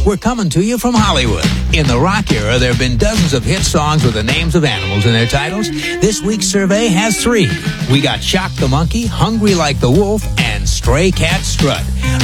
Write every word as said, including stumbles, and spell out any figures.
We're coming to you from Hollywood. In the rock era, there have been dozens of hit songs with the names of animals in their titles. This week's survey has three. We got Shock the Monkey, Hungry Like the Wolf, and Stray Cat Strut.